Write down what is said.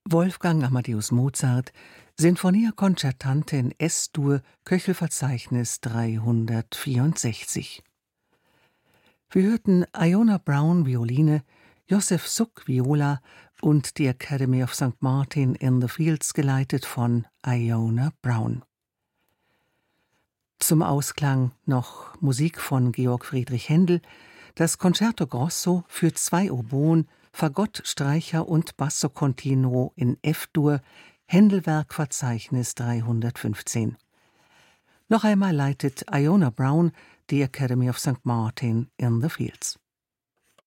Wolfgang Amadeus Mozart, Sinfonia Concertante in S-Dur, Köchelverzeichnis 364. Wir hörten Iona Brown Violine, Joseph Suk Viola und die Academy of St. Martin in the Fields geleitet von Iona Brown. Zum Ausklang noch Musik von Georg Friedrich Händel, das Concerto Grosso für 2 Oboen, Fagott, Streicher und Basso Continuo in F-Dur, Händel-Werkverzeichnis 315. Noch einmal leitet Iona Brown die Academy of St. Martin in the Fields.